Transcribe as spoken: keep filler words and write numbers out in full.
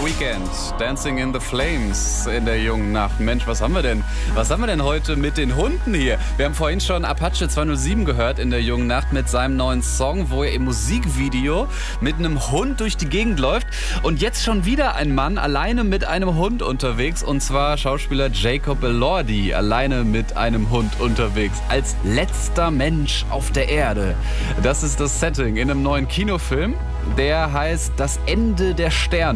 Weekend, Dancing in the Flames in der jungen Nacht. Mensch, was haben wir denn? Was haben wir denn heute mit den Hunden hier? Wir haben vorhin schon Apache zweihundertsieben gehört in der jungen Nacht mit seinem neuen Song, wo er im Musikvideo mit einem Hund durch die Gegend läuft. Und jetzt schon wieder ein Mann alleine mit einem Hund unterwegs. Und zwar Schauspieler Jacob Elordi, alleine mit einem Hund unterwegs. Als letzter Mensch auf der Erde. Das ist das Setting in einem neuen Kinofilm. Der heißt Das Ende der Sterne.